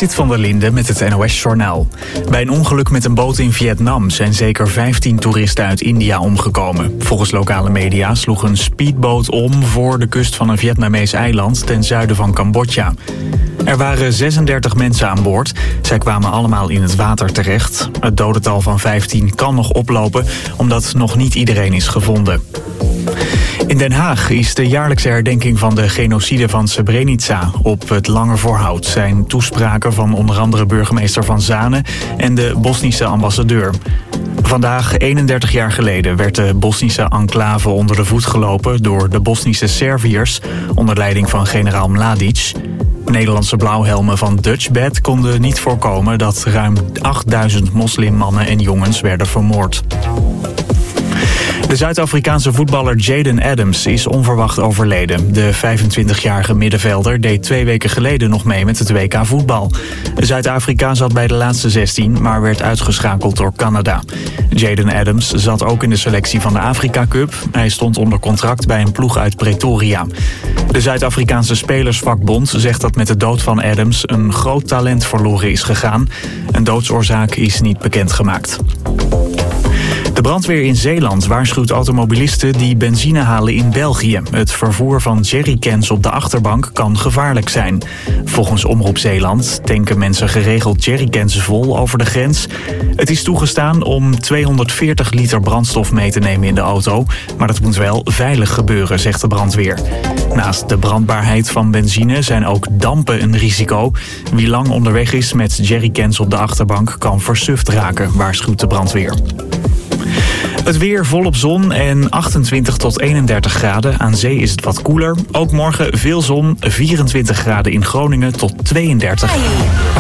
Zit van der Linde met het NOS-journaal. Bij een ongeluk met een boot in Vietnam zijn zeker 15 toeristen uit India omgekomen. Volgens lokale media sloeg een speedboot om voor de kust van een Vietnamees eiland ten zuiden van Cambodja. Er waren 36 mensen aan boord. Zij kwamen allemaal in het water terecht. Het dodental van 15 kan nog oplopen, omdat nog niet iedereen is gevonden. In Den Haag is de jaarlijkse herdenking van de genocide van Srebrenica op het Lange Voorhout. Zijn toespraken van onder andere burgemeester Van Zanen en de Bosnische ambassadeur. Vandaag, 31 jaar geleden, werd de Bosnische enclave onder de voet gelopen door de Bosnische Serviërs onder leiding van generaal Mladic. Nederlandse blauwhelmen van Dutchbat konden niet voorkomen dat ruim 8000 moslimmannen en jongens werden vermoord. De Zuid-Afrikaanse voetballer Jaden Adams is onverwacht overleden. De 25-jarige middenvelder deed 2 weken geleden nog mee met het WK voetbal. Zuid-Afrika zat bij de laatste 16, maar werd uitgeschakeld door Canada. Jaden Adams zat ook in de selectie van de Afrika Cup. Hij stond onder contract bij een ploeg uit Pretoria. De Zuid-Afrikaanse Spelersvakbond zegt dat met de dood van Adams een groot talent verloren is gegaan. Een doodsoorzaak is niet bekendgemaakt. De brandweer in Zeeland waarschuwt automobilisten die benzine halen in België. Het vervoer van jerrycans op de achterbank kan gevaarlijk zijn. Volgens Omroep Zeeland tanken mensen geregeld jerrycans vol over de grens. Het is toegestaan om 240 liter brandstof mee te nemen in de auto. Maar dat moet wel veilig gebeuren, zegt de brandweer. Naast de brandbaarheid van benzine zijn ook dampen een risico. Wie lang onderweg is met jerrycans op de achterbank kan versuft raken, waarschuwt de brandweer. Het weer volop zon en 28 tot 31 graden. Aan zee is het wat koeler. Ook morgen veel zon, 24 graden in Groningen tot 32.